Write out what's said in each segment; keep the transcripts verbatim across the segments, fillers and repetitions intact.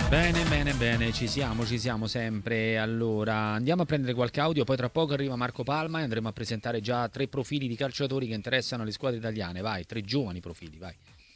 Bene, bene, bene, ci siamo, ci siamo sempre. Allora, andiamo a prendere qualche audio, poi tra poco arriva Marco Palma e andremo a presentare già tre profili di calciatori che interessano le squadre italiane. Vai, tre giovani profili, vai.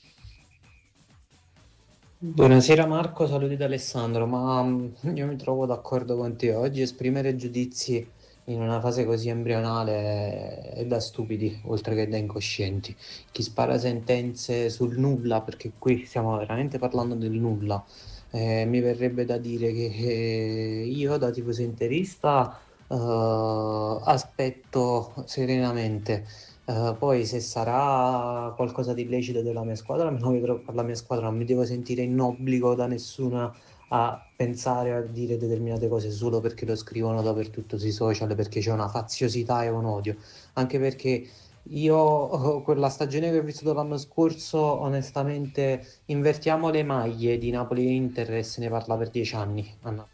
Buonasera Marco, saluti da Alessandro, ma mm, io mi trovo d'accordo con te. Oggi esprimere giudizi in una fase così embrionale è da stupidi, oltre che da incoscienti. Chi spara sentenze sul nulla, perché qui stiamo veramente parlando del nulla, eh, mi verrebbe da dire che eh, io da tifoso interista eh, aspetto serenamente. Eh, poi se sarà qualcosa di illecito della mia squadra, me lo vedrò per la mia squadra, non mi devo sentire in obbligo da nessuno a pensare a dire determinate cose solo perché lo scrivono dappertutto sui social, perché c'è una faziosità e un odio. Anche perché io, oh, quella stagione che ho vissuto l'anno scorso, onestamente, invertiamo le maglie di Napoli e Inter e se ne parla per dieci anni. Anna.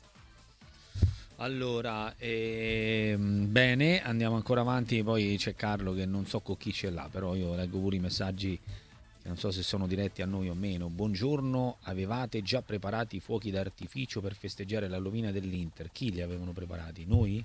Allora, ehm, bene, andiamo ancora avanti, poi c'è Carlo che non so con chi ce l'ha, però io leggo pure i messaggi che non so se sono diretti a noi o meno. Buongiorno, avevate già preparati i fuochi d'artificio per festeggiare l'Halloween dell'Inter? Chi li avevano preparati? Noi?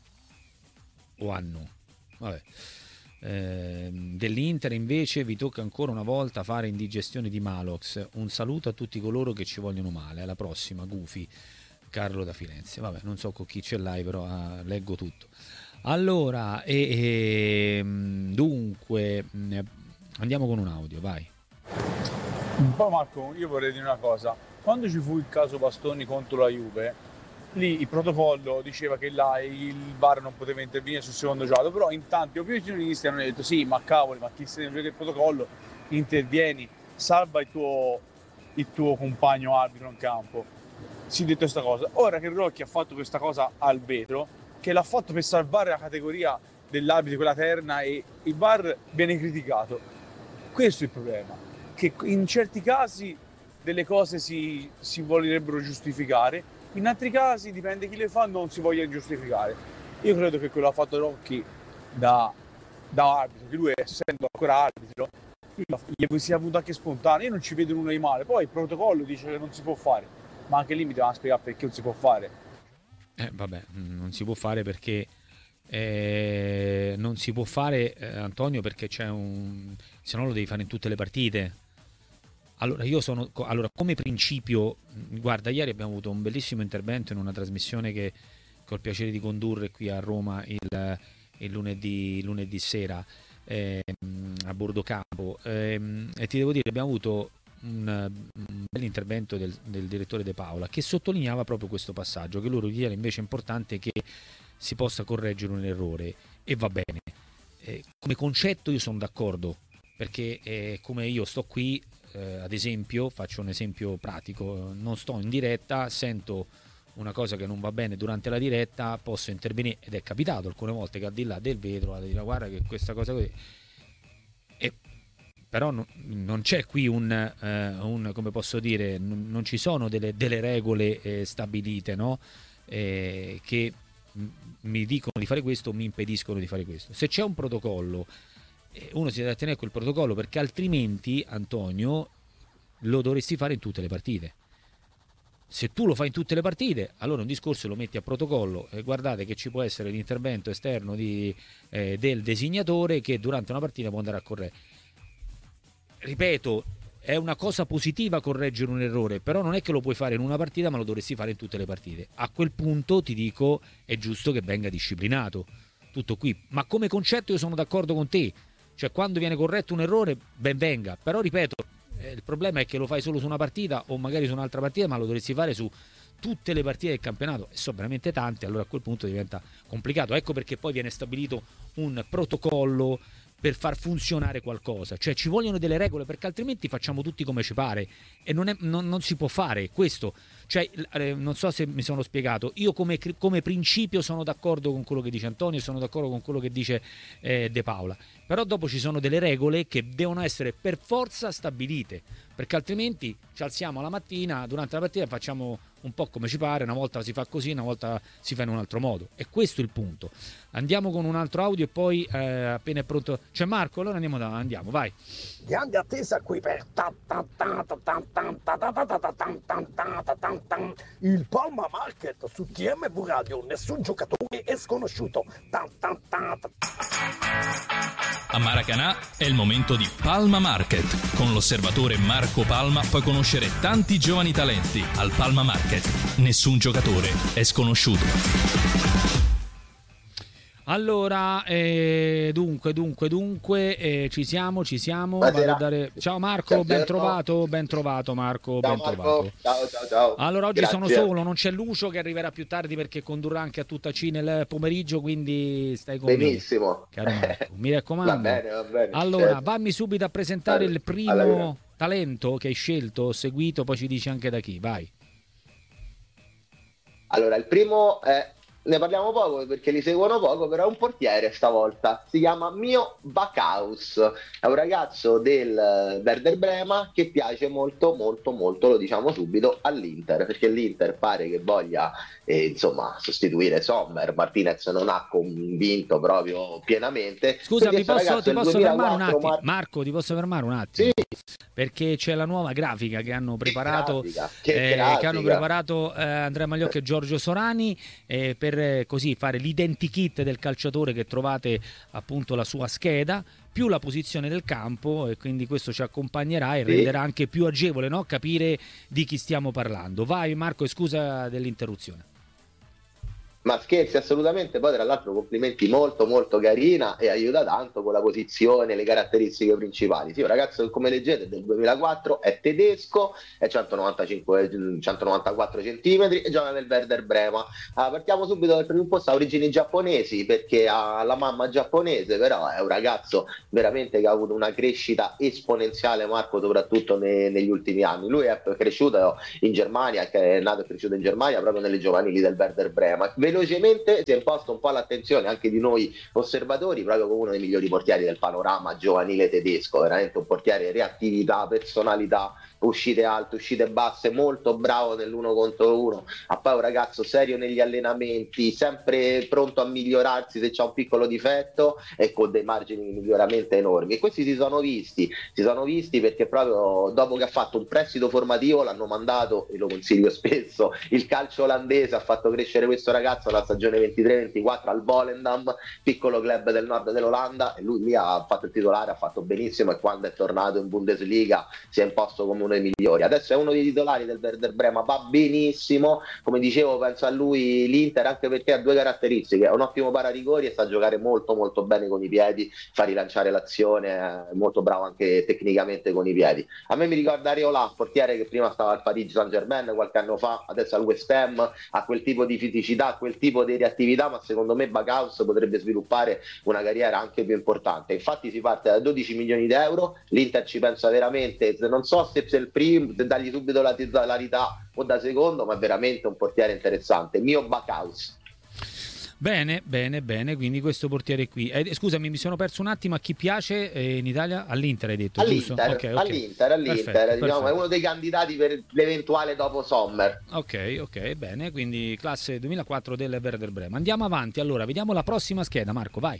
O hanno? Vabbè. Eh, dell'Inter invece vi tocca ancora una volta fare indigestione di Malox. Un saluto a tutti coloro che ci vogliono male. Alla prossima, Gufi. Carlo da Firenze. Vabbè, non so con chi ce l'hai, però ah, leggo tutto. Allora, e, e, dunque, andiamo con un audio, vai. Poi Marco, io vorrei dire una cosa. Quando ci fu il caso Bastoni contro la Juve, lì il protocollo diceva che là il V A R non poteva intervenire sul secondo gioco, però in tanti opinionisti hanno detto sì, ma cavoli, ma chi se ne frega il protocollo, intervieni, salva il tuo, il tuo compagno arbitro in campo. Si è detto questa cosa. Ora che Rocchi ha fatto questa cosa al vetro, che l'ha fatto per salvare la categoria dell'arbitro, quella terna, e il V A R viene criticato. Questo è il problema, che in certi casi delle cose si, si volerebbero giustificare, in altri casi, dipende chi le fa, non si voglia giustificare. Io credo che quello ha fatto Rocchi da, da arbitro, che lui essendo ancora arbitro, gli sia venuto anche spontaneo, io non ci vedo nulla di male. Poi il protocollo dice che non si può fare, ma anche lì mi devono spiegare perché non si può fare. Eh, vabbè, non si può fare perché eh, non si può fare, eh, Antonio, perché c'è un... se no lo devi fare in tutte le partite. Allora, io sono... Allora, come principio, guarda, ieri abbiamo avuto un bellissimo intervento in una trasmissione che, che ho il piacere di condurre qui a Roma il, il lunedì, lunedì sera eh, a Bordocampo ehm, e ti devo dire, abbiamo avuto un, un bel intervento del, del direttore De Paola che sottolineava proprio questo passaggio, che loro ritiene invece importante che si possa correggere un errore e va bene. Eh, come concetto io sono d'accordo, perché eh, come io sto qui, eh, ad esempio, faccio un esempio pratico, non sto in diretta, sento una cosa che non va bene durante la diretta, posso intervenire, ed è capitato alcune volte che al di là del vetro dire guarda che questa cosa così, e però no, non c'è qui un, eh, un come posso dire, non, non ci sono delle, delle regole eh, stabilite, no? Eh, che m- mi dicono di fare questo o mi impediscono di fare questo. Se c'è un protocollo, eh, uno si deve attenere a quel protocollo, perché altrimenti, Antonio, lo dovresti fare in tutte le partite. Se tu lo fai in tutte le partite, allora un discorso lo metti a protocollo e guardate che ci può essere l'intervento esterno di, eh, del designatore che durante una partita può andare a correre. Ripeto, è una cosa positiva correggere un errore, però non è che lo puoi fare in una partita, ma lo dovresti fare in tutte le partite. A quel punto ti dico è giusto che venga disciplinato. Tutto qui. Ma come concetto io sono d'accordo con te. Cioè quando viene corretto un errore, ben venga. Però ripeto, eh, il problema è che lo fai solo su una partita o magari su un'altra partita, ma lo dovresti fare su tutte le partite del campionato, e sono veramente tante, allora a quel punto diventa complicato. Ecco perché poi viene stabilito un protocollo per far funzionare qualcosa, cioè ci vogliono delle regole, perché altrimenti facciamo tutti come ci pare e non, è, non, non si può fare questo. Cioè, eh, non so se mi sono spiegato, io come, come principio sono d'accordo con quello che dice Antonio, sono d'accordo con quello che dice eh, De Paola, però dopo ci sono delle regole che devono essere per forza stabilite, perché altrimenti ci alziamo la mattina durante la partita e facciamo un po' come ci pare, una volta si fa così, una volta si fa in un altro modo, e questo è il punto. Andiamo con un altro audio e poi eh, appena è pronto c'è Marco, allora andiamo da, andiamo, vai. Grande attesa qui per tan tan. Il Palma Market su T M V Radio, nessun giocatore è sconosciuto. Tan tan tan. A Maracanã è il momento di Palma Market. Con l'osservatore Marco Palma puoi conoscere tanti giovani talenti. Al Palma Market nessun giocatore è sconosciuto. Allora, eh, dunque, dunque, dunque, eh, ci siamo, ci siamo. Vado a dare... Ciao Marco, ciao, ben trovato, ben trovato Marco, ciao, ben Marco. trovato. Ciao, ciao, ciao. Allora, oggi Grazie. sono solo, non c'è Lucio che arriverà più tardi perché condurrà anche a tutta C nel pomeriggio, quindi stai con Benissimo. me. Benissimo. Mi raccomando. Va bene, va bene. Allora, certo. Vammi subito a presentare allora, il primo allora. talento che hai scelto, seguito, poi ci dici anche da chi, vai. Allora, il primo è... Ne parliamo poco perché li seguono poco, però è un portiere stavolta. Si chiama Mio Backhaus. È un ragazzo del Werder Brema che piace molto, molto, molto, lo diciamo subito, all'Inter. Perché l'Inter pare che voglia eh, insomma sostituire Sommer. Martinez non ha convinto proprio pienamente. Scusa, ti posso, ti posso fermare un attimo? Mar- Marco, ti posso fermare un attimo? Sì. Perché c'è la nuova grafica che hanno preparato, che, che, eh, che hanno preparato eh, Andrea Magliocchi e Giorgio Sorani eh, per eh, così fare l'identikit del calciatore, che trovate appunto la sua scheda più la posizione del campo, e quindi questo ci accompagnerà e sì. renderà anche più agevole, no? Capire di chi stiamo parlando. Vai Marco, e scusa dell'interruzione. Ma scherzi, assolutamente. Poi tra l'altro complimenti, molto molto carina e aiuta tanto con la posizione, le caratteristiche principali. Sì, un ragazzo come leggete del duemilaquattro, è tedesco, è centonovantacinque centonovantaquattro centimetri e gioca nel Werder Brema. Ah, partiamo subito dal primo posto, ha origini giapponesi perché ha la mamma giapponese, però è un ragazzo veramente che ha avuto una crescita esponenziale, Marco, soprattutto ne, negli ultimi anni. Lui è cresciuto in Germania, che è nato e cresciuto in Germania proprio nelle giovanili del Werder Brema. Velocemente si è imposto un po' l'attenzione anche di noi osservatori proprio come uno dei migliori portieri del panorama giovanile tedesco, veramente un portiere reattività, personalità, uscite alte, uscite basse, molto bravo nell'uno contro uno, a poi un ragazzo serio negli allenamenti, sempre pronto a migliorarsi se c'è un piccolo difetto e con dei margini di miglioramento enormi. E questi si sono visti, si sono visti perché proprio dopo che ha fatto un prestito formativo l'hanno mandato, e lo consiglio spesso, il calcio olandese, ha fatto crescere questo ragazzo la stagione ventitré ventiquattro al Volendam, piccolo club del nord dell'Olanda, e lui lì ha fatto il titolare, ha fatto benissimo, e quando è tornato in Bundesliga si è imposto come uno dei migliori. Adesso è uno dei titolari del Werder Brema, va benissimo, come dicevo penso a lui l'Inter anche perché ha due caratteristiche: è un ottimo pararigori e sa giocare molto molto bene con i piedi, fa rilanciare l'azione, è molto bravo anche tecnicamente con i piedi. A me mi ricorda Areola, portiere che prima stava al Paris Saint-Germain qualche anno fa, adesso al West Ham, ha quel tipo di fisicità, quel tipo di reattività, ma secondo me Backhaus potrebbe sviluppare una carriera anche più importante. Infatti si parte da dodici milioni di euro, l'Inter ci pensa veramente, non so se è il primo, se dargli subito la titolarità o da secondo, ma è veramente un portiere interessante. Mio Backhaus. Bene, bene, bene, quindi questo portiere qui. Eh, scusami, mi sono perso un attimo, a chi piace eh, in Italia? All'Inter hai detto, all'Inter, giusto? Okay, okay. all'Inter, all'Inter perfetto, diciamo, perfetto. È uno dei candidati per l'eventuale dopo Sommer. Ok, ok, bene, quindi classe duemilaquattro del Werder Brema. Andiamo avanti, allora, vediamo la prossima scheda, Marco, vai.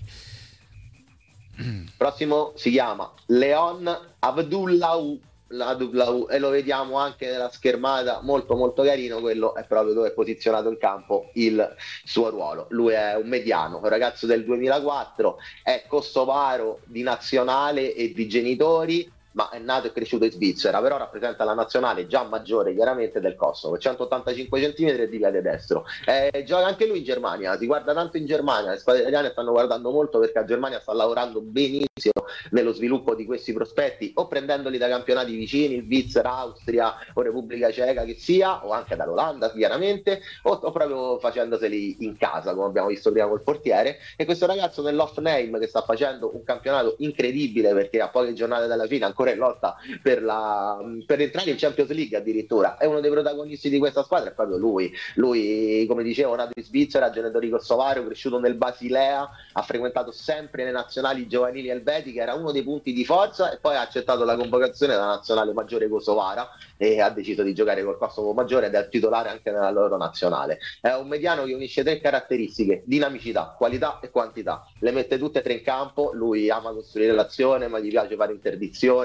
Prossimo si chiama Leon Abdullahu, e lo vediamo anche nella schermata, molto molto carino. Quello è proprio dove è posizionato in campo il suo ruolo. Lui è un mediano, un ragazzo del duemilaquattro, è kosovaro di nazionale e di genitori, ma è nato e cresciuto in Svizzera, però rappresenta la nazionale già maggiore chiaramente del Kosovo, centottantacinque centimetri e di piede destro. Eh, gioca anche lui in Germania, si guarda tanto in Germania, le squadre italiane stanno guardando molto perché la Germania sta lavorando benissimo nello sviluppo di questi prospetti, o prendendoli da campionati vicini, il Svizzera, Austria o Repubblica Ceca che sia, o anche dall'Olanda chiaramente, o, o proprio facendoseli in casa, come abbiamo visto prima col portiere. E questo ragazzo nell'Hoffenheim, che sta facendo un campionato incredibile perché a poche giornate dalla fine ancora in lotta per, la, per entrare in Champions League addirittura, è uno dei protagonisti di questa squadra, è proprio lui. Lui, come dicevo, nato in Svizzera, genitori kosovari, cresciuto nel Basilea, ha frequentato sempre le nazionali giovanili elvetiche, era uno dei punti di forza, e poi ha accettato la convocazione della nazionale maggiore kosovara e ha deciso di giocare col Kosovo maggiore ed è titolare anche nella loro nazionale. È un mediano che unisce tre caratteristiche: dinamicità, qualità e quantità, le mette tutte e tre in campo. Lui ama costruire l'azione, ma gli piace fare interdizione,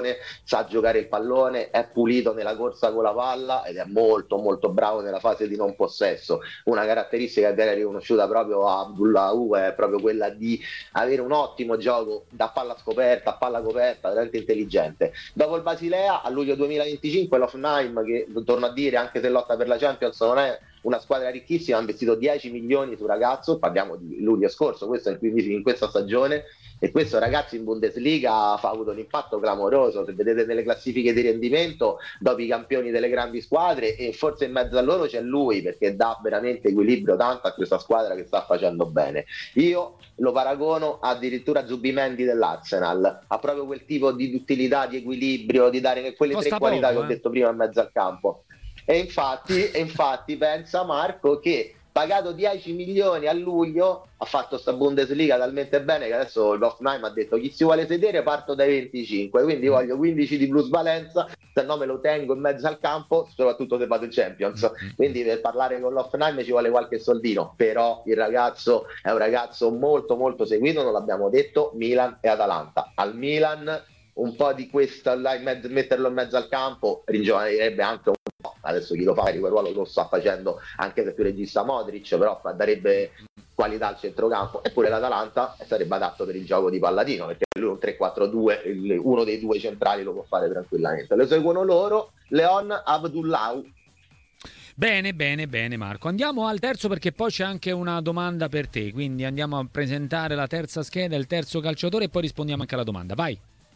precisione, sa giocare il pallone, è pulito nella corsa con la palla ed è molto molto bravo nella fase di non possesso. Una caratteristica che viene riconosciuta proprio a Abdullahu è proprio quella di avere un ottimo gioco da palla scoperta a palla coperta, veramente intelligente. Dopo il Basilea, a luglio duemilaventicinque, l'Hoffenheim, che torno a dire, anche se lotta per la Champions, non è una squadra ricchissima, ha investito dieci milioni su ragazzo, parliamo di luglio scorso, questo è quindi in questa stagione, e questo ragazzo in Bundesliga ha avuto un impatto clamoroso. Se vedete nelle classifiche di rendimento, dopo i campioni delle grandi squadre, e forse in mezzo a loro c'è lui, perché dà veramente equilibrio tanto a questa squadra che sta facendo bene. Io lo paragono addirittura a Zubimendi dell'Arsenal, ha proprio quel tipo di utilità, di equilibrio, di dare quelle Costa tre qualità poco, che ho eh. detto prima in mezzo al campo. E infatti, e infatti pensa Marco che pagato dieci milioni a luglio ha fatto sta Bundesliga talmente bene che adesso l'Hoffenheim ha detto: chi si vuole sedere parto dai venticinque, quindi voglio quindici di plusvalenza, se no me lo tengo in mezzo al campo, soprattutto se vado in Champions. Quindi per parlare con l'Hoffenheim ci vuole qualche soldino, però il ragazzo è un ragazzo molto molto seguito, non l'abbiamo detto, Milan e Atalanta. Al Milan un po' di questo là in mezzo, metterlo in mezzo al campo ringiovanerebbe anche un po'. Adesso chi lo fa, quel ruolo lo sta facendo anche se più regista Modric, però darebbe qualità al centrocampo. Eppure l'Atalanta sarebbe adatto per il gioco di Palladino, perché lui un tre quattro due, uno dei due centrali lo può fare tranquillamente. Lo seguono loro, Leon Abdullahu. Bene, bene, bene Marco. Andiamo al terzo, perché poi c'è anche una domanda per te, quindi andiamo a presentare la terza scheda, il terzo calciatore, e poi rispondiamo anche alla domanda. Vai.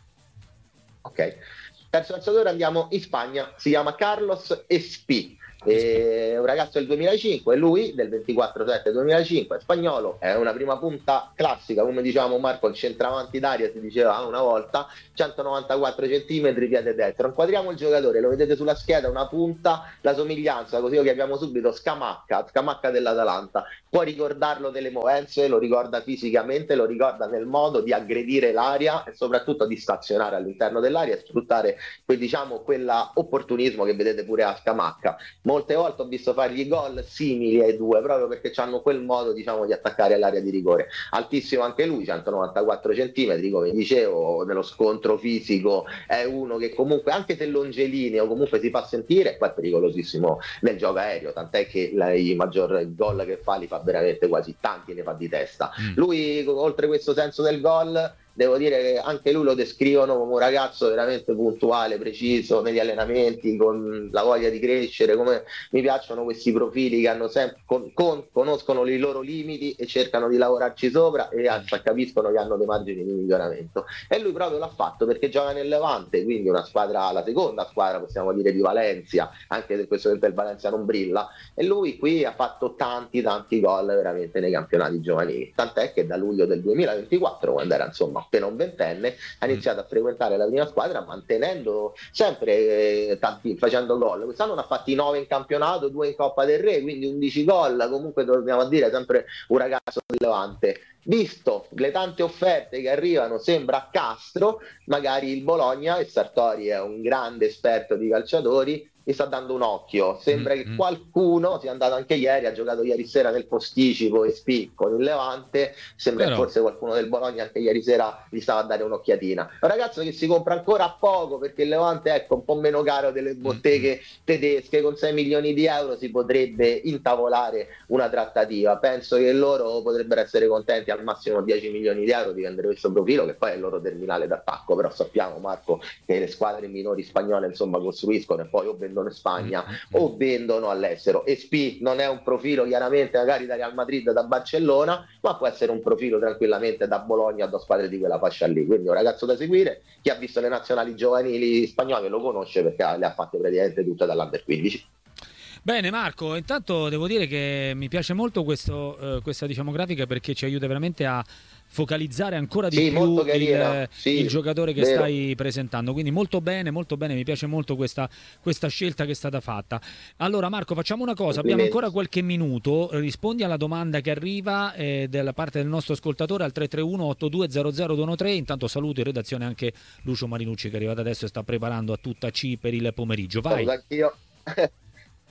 Ok, terzo calciatore, andiamo in Spagna, si chiama Carlos Espí, è un ragazzo del duemilacinque, lui del ventiquattro sette duemilacinque, spagnolo, è una prima punta classica, come diciamo Marco, il centravanti d'aria si diceva una volta, centonovantaquattro centimetri, piede destro. Inquadriamo il giocatore, lo vedete sulla scheda, una punta, la somiglianza, così lo chiamiamo subito, Scamacca, Scamacca dell'Atalanta. Puoi ricordarlo delle movenze, lo ricorda fisicamente, lo ricorda nel modo di aggredire l'aria e soprattutto di stazionare all'interno dell'aria e sfruttare quel, diciamo, quella opportunismo che vedete pure a Scamacca. Molte volte ho visto fargli gol simili ai due, proprio perché hanno quel modo, diciamo, di attaccare all'area di rigore. Altissimo anche lui, centonovantaquattro centimetri, come dicevo, nello scontro fisico è uno che comunque, anche se longelineo, comunque si fa sentire, e poi è pericolosissimo nel gioco aereo, tant'è che la, i maggior gol che fa li fa veramente quasi tanti, ne fa di testa. Mm. Lui, oltre questo senso del gol, devo dire che anche lui lo descrivono come un ragazzo veramente puntuale, preciso negli allenamenti, con la voglia di crescere. Come mi piacciono questi profili che hanno sempre con, con, conoscono i loro limiti e cercano di lavorarci sopra e capiscono che hanno dei margini di miglioramento, e lui proprio l'ha fatto, perché gioca nel Levante, quindi una squadra, la seconda squadra possiamo dire di Valencia, anche se in questo momento il Valencia non brilla, e lui qui ha fatto tanti tanti gol veramente nei campionati giovanili, tant'è che da luglio del duemilaventiquattro, quando era insomma appena un ventenne, ha iniziato a frequentare la prima squadra, mantenendo sempre eh, tanti, facendo gol. Quest'anno ne ha fatti nove in campionato, due in Coppa del Re, quindi undici gol. Comunque dobbiamo a dire sempre un ragazzo del Levante. Visto le tante offerte che arrivano, sembra a Castro, magari il Bologna, e Sartori è un grande esperto di calciatori, mi sta dando un occhio. Sembra mm-hmm. che qualcuno sia andato anche ieri, ha giocato ieri sera nel posticipo Espí con il Levante, sembra Però... che forse qualcuno del Bologna anche ieri sera gli stava a dare un'occhiatina. Un ragazzo che si compra ancora poco, perché il Levante, ecco, un po' meno caro delle botteghe mm-hmm. tedesche, con sei milioni di euro si potrebbe intavolare una trattativa. Penso che loro potrebbero essere contenti al massimo dieci milioni di euro di vendere questo profilo, che poi è il loro terminale d'attacco. Però sappiamo, Marco, che le squadre minori spagnole insomma costruiscono e poi o vendono in Spagna o vendono all'estero. Espí non è un profilo chiaramente magari da Real Madrid, da Barcellona, ma può essere un profilo tranquillamente da Bologna, da squadre di quella fascia lì. Quindi un ragazzo da seguire. Chi ha visto le nazionali giovanili spagnole lo conosce, perché le ha fatte praticamente tutte dall'Under quindici. Bene Marco, intanto devo dire che mi piace molto questo, eh, questa diciamo grafica, perché ci aiuta veramente a focalizzare ancora di sì, più il, sì, il giocatore che vero. stai presentando, quindi molto bene, molto bene, mi piace molto questa, questa scelta che è stata fatta. Allora Marco, facciamo una cosa, abbiamo ancora qualche minuto, rispondi alla domanda che arriva eh, dalla parte del nostro ascoltatore al tre tre uno otto due zero zero due uno tre. Intanto saluto in redazione anche Lucio Marinucci, che è arrivato adesso e sta preparando a tutta C per il pomeriggio. Vai. Anch'io.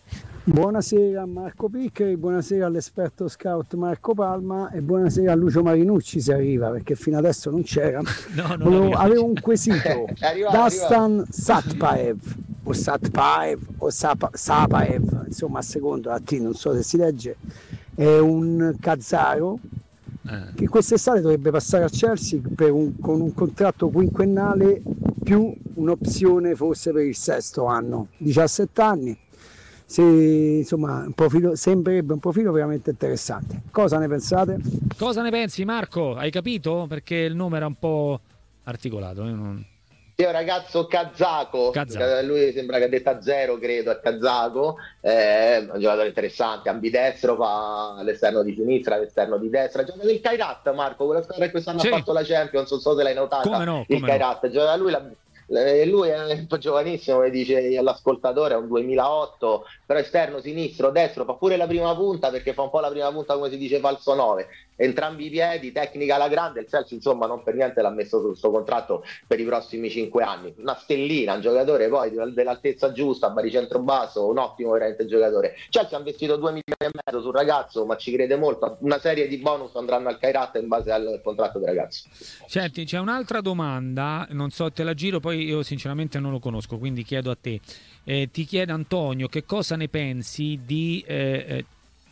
Buonasera a Marco Piccoli, buonasera all'esperto scout Marco Palma e buonasera a Lucio Marinucci se arriva, perché fino adesso non c'era. No, non Volevo, avevo un quesito. Arriva, Dastan arriva. Satpaev o Satpaev o Sapa, Sapaev, insomma a secondo a T, non so se si legge, è un kazaro Eh. che quest'estate dovrebbe passare a Chelsea per un, con un contratto quinquennale più un'opzione forse per il sesto anno, diciassette anni. Se, insomma, un profilo, sembrerebbe un profilo veramente interessante. Cosa ne pensate? Cosa ne pensi, Marco? Hai capito? Perché il nome era un po' articolato. Io non... Sì, è un ragazzo kazako, Kazako. lui sembra che ha detta zero, credo, è kazako, è un giocatore interessante, ambidestro, fa l'esterno di sinistra, l'esterno di destra, gioca nel Kairat, Marco, quella squadra che quest'anno Sì. ha fatto la Champions, non so se l'hai notata, Come no, il come Kairat, gioca da lui la... Eh, lui è un po' giovanissimo, come dice all'ascoltatore, è un duemilaotto, però esterno, sinistro, destro, fa pure la prima punta perché fa un po' la prima punta come si dice falso nove, entrambi i piedi, tecnica alla grande, il Chelsea insomma non per niente l'ha messo su questo contratto per i prossimi cinque anni, una stellina, un giocatore poi dell'altezza giusta, baricentro basso, un ottimo veramente giocatore. Chelsea ha investito due milioni e mezzo sul ragazzo, ma ci crede molto, una serie di bonus andranno al Kairat in base al contratto del ragazzo. Senti, c'è un'altra domanda, non so, te la giro, poi io sinceramente non lo conosco, quindi chiedo a te. Eh, ti chiede Antonio che cosa ne pensi di eh, eh,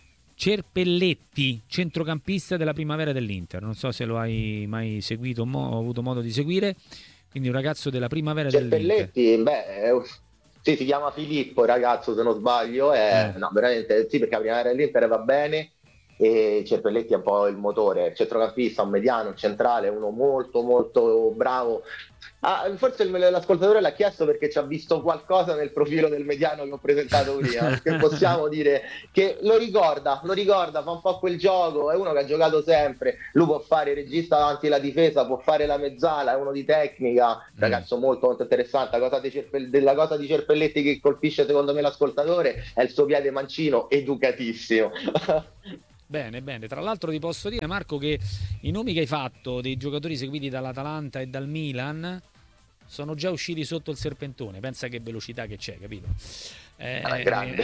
Cerpelletti, centrocampista della primavera dell'Inter. Non so se lo hai mai seguito o avuto modo di seguire, quindi un ragazzo della primavera Cerpelletti, dell'Inter. beh, è... sì, si chiama Filippo, ragazzo, se non sbaglio, è... Eh. no, veramente sì, perché la primavera dell'Inter va bene. E Cerpelletti è un po' il motore, centrocampista, un mediano, un centrale, uno molto molto bravo. Ah, forse il- l'ascoltatore l'ha chiesto perché ci ha visto qualcosa nel profilo del mediano che ho presentato prima, perché possiamo dire che lo ricorda, lo ricorda, fa un po' quel gioco, è uno che ha giocato sempre, lui può fare il regista davanti alla difesa, può fare la mezzala, è uno di tecnica, ragazzo molto molto interessante. La cosa di Cerpe- della cosa di Cerpelletti che colpisce secondo me l'ascoltatore è il suo piede mancino, educatissimo. Bene, bene. Tra l'altro ti posso dire, Marco, che i nomi che hai fatto dei giocatori seguiti dall'Atalanta e dal Milan sono già usciti sotto il serpentone. Pensa che velocità che c'è, capito? Eh, Ah, grande.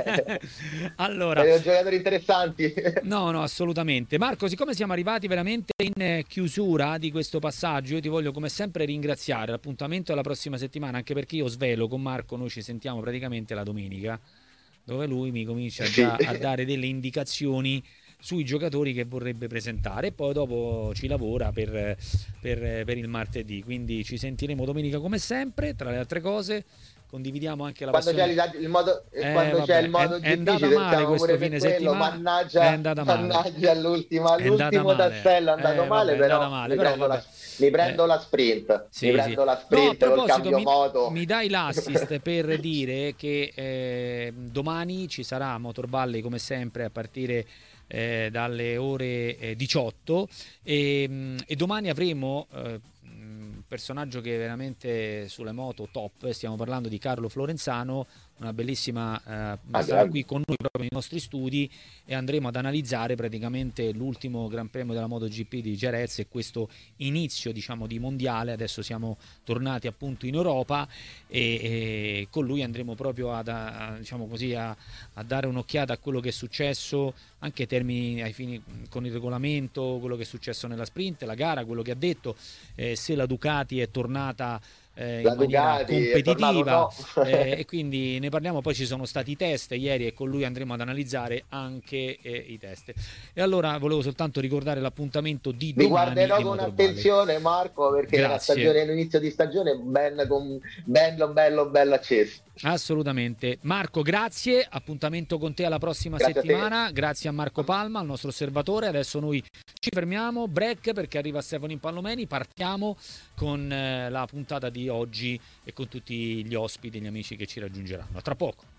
allora, Sono giocatori interessanti. no, no, assolutamente. Marco, siccome siamo arrivati veramente in chiusura di questo passaggio, io ti voglio come sempre ringraziare. L'appuntamento è la prossima settimana, anche perché io svelo con Marco, noi ci sentiamo praticamente la domenica, dove lui mi comincia già Sì. a dare delle indicazioni sui giocatori che vorrebbe presentare e poi dopo ci lavora per, per, per il martedì, quindi ci sentiremo domenica come sempre. Tra le altre cose condividiamo anche la Quando passione. c'è il, il modo, Eh, quando vabbè, c'è il modo è- è G P andata ci male sentiamo questo pure fine per quello. settimana, Mannaggia, è andata male. mannaggia all'ultima, È andata all'ultimo male. tassello è andato Eh, male, vabbè, è però, andata male, mi, però, prendo la, vabbè. mi prendo Eh, la sprint, sì, mi sì. prendo la No, a sprint col proposito, cambio mi, moto. mi dai l'assist per dire che eh, domani ci sarà Motor Valley come sempre a partire eh, dalle ore eh, diciotto e, mh, e domani avremo eh, un personaggio che è veramente sulle moto top. Stiamo parlando di Carlo Florenzano, una bellissima eh, Ah, sarà grande. qui con noi proprio nei nostri studi e andremo ad analizzare praticamente l'ultimo Gran Premio della MotoGP di Jerez e questo inizio, diciamo, di mondiale. Adesso siamo tornati appunto in Europa e, e con lui andremo proprio ad, a, diciamo così, a, a dare un'occhiata a quello che è successo anche ai termini, ai fini con il regolamento, quello che è successo nella sprint, la gara, quello che ha detto, eh, se la Ducati è tornata eh, La in maniera Ducati è competitiva, tornato, no. eh, e quindi ne parliamo. Poi ci sono stati i test ieri e con lui andremo ad analizzare anche eh, i test. E allora volevo soltanto ricordare l'appuntamento di Vi domani guarderò di con Motor Valley. attenzione, Marco, perché la Grazie. stagione, l'inizio di stagione è ben, con, bello, bello, bello acceso. Assolutamente. Marco, grazie, appuntamento con te alla prossima Grazie a te. settimana. Grazie a Marco Palma, il nostro osservatore. Adesso noi ci fermiamo, break, perché arriva Stefano Impallomeni. Partiamo con eh, la puntata di oggi e con tutti gli ospiti e gli amici che ci raggiungeranno. A tra poco.